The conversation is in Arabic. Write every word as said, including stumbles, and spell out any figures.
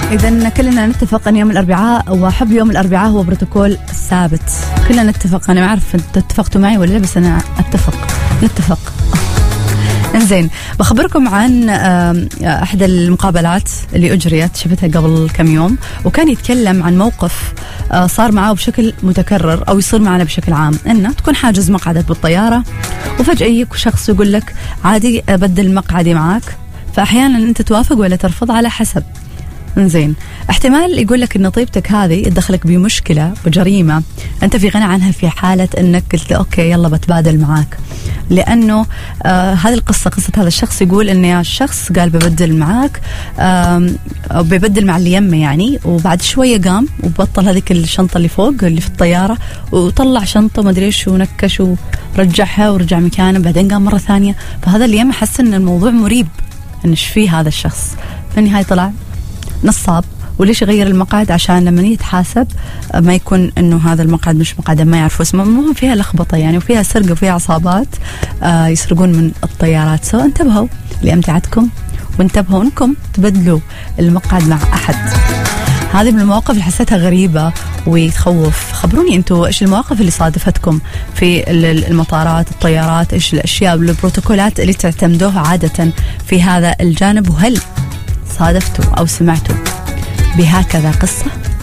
إذن كلنا نتفق أن يوم الأربعاء وحب يوم الأربعاء هو بروتوكول ثابت. كلنا نتفق. أنا ما أعرف أنت اتفقتوا معي ولا لا، بس أنا أتفق نتفق. إنزين، بخبركم عن أحد المقابلات اللي أجريت، شفتها قبل كم يوم، وكان يتكلم عن موقف صار معه بشكل متكرر أو يصير معنا بشكل عام، إنه تكون حاجز مقعدك بالطيارة وفجأة يجيك شخص يقول لك عادي أبدل مقعدي معاك، فأحيانا أنت توافق ولا ترفض على حسب. إنزين، احتمال يقول لك إن طيبتك هذه تدخلك بمشكلة وجريمة أنت في غنى عنها في حالة أنك قلت أوكي يلا بتبادل معاك، لأنه آه هذه القصة قصة هذا الشخص يقول إن يا الشخص قال ببدل معاك آه أو ببدل مع اللي يمه يعني، وبعد شوية قام وبطل هذيك الشنطة اللي فوق اللي في الطيارة وطلع شنطة ما أدري إيش ونكش ورجعها ورجع مكانه، بعدين قام مرة ثانية. فهذا اللي يمه حس إن الموضوع مريب، إن إيش فيه هذا الشخص. في النهاية طلع نصاب، وليش يغير المقعد؟ عشان لما يتحاسب ما يكون انه هذا المقعد مش مقعد، ما يعرفوا اسمه. المهم فيها لخبطه يعني، وفيها سرقه وفيها عصابات آه يسرقون من الطيارات. سو انتبهوا لامتعتكم، وانتبهوا انكم تبدلوا المقعد مع احد. هذه من المواقف اللي حسيتها غريبه وتخوف. خبروني انتم ايش المواقف اللي صادفتكم في المطارات، الطيارات، ايش الاشياء والبروتوكولات اللي تعتمدوها عاده في هذا الجانب، وهل صادفتوا أو سمعتوا بهكذا قصة؟